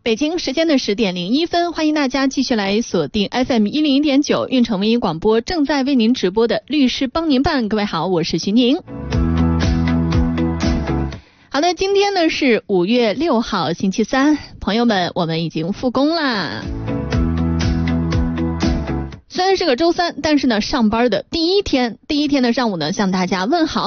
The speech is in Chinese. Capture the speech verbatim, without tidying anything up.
北京时间的十点零一分，欢迎大家继续来锁定 F M 一零一点九运城文艺广播，正在为您直播的律师帮您办。各位好，我是徐宁。好的，今天呢是五月六号星期三，朋友们，我们已经复工啦。虽然是个周三，但是呢，上班的第一天，第一天的上午呢，向大家问好。